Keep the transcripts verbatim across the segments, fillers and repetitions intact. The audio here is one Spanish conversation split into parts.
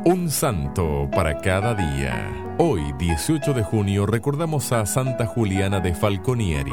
Un santo para cada día. Hoy, dieciocho de junio, recordamos a Santa Juliana de Falconieri.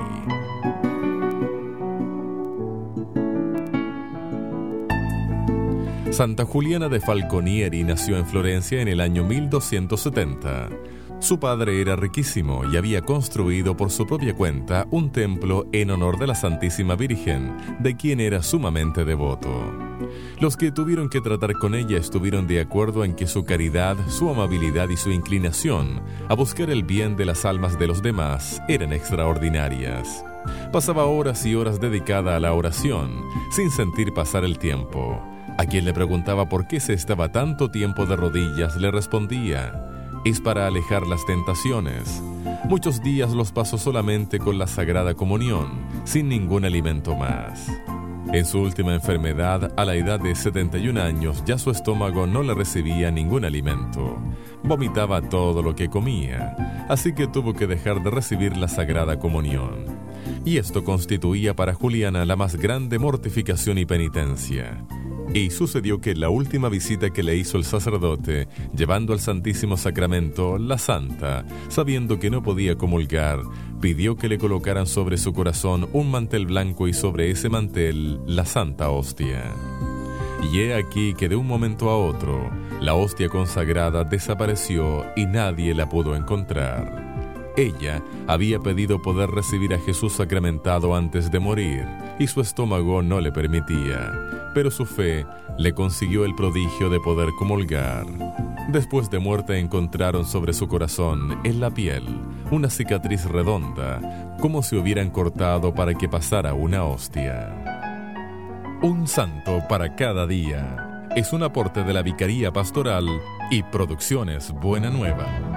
Santa Juliana de Falconieri nació en Florencia en el año mil doscientos setenta. Su padre era riquísimo y había construido por su propia cuenta un templo en honor de la Santísima Virgen, de quien era sumamente devoto. Los que tuvieron que tratar con ella estuvieron de acuerdo en que su caridad, su amabilidad y su inclinación a buscar el bien de las almas de los demás eran extraordinarias. Pasaba horas y horas dedicada a la oración, sin sentir pasar el tiempo. A quien le preguntaba por qué se estaba tanto tiempo de rodillas, le respondía: es para alejar las tentaciones. Muchos días los pasó solamente con la Sagrada Comunión, sin ningún alimento más. En su última enfermedad, a la edad de setenta y un años, ya su estómago no le recibía ningún alimento. Vomitaba todo lo que comía, así que tuvo que dejar de recibir la Sagrada Comunión. Y esto constituía para Juliana la más grande mortificación y penitencia. Y sucedió que la última visita que le hizo el sacerdote, llevando al Santísimo Sacramento, la santa, sabiendo que no podía comulgar, pidió que le colocaran sobre su corazón un mantel blanco y sobre ese mantel la Santa Hostia. Y he aquí que de un momento a otro, la hostia consagrada desapareció y nadie la pudo encontrar. Ella había pedido poder recibir a Jesús sacramentado antes de morir, y su estómago no le permitía, pero su fe le consiguió el prodigio de poder comulgar. Después de muerte encontraron sobre su corazón, en la piel, una cicatriz redonda, como si hubieran cortado para que pasara una hostia. Un santo para cada día. Es un aporte de la Vicaría Pastoral y Producciones Buena Nueva.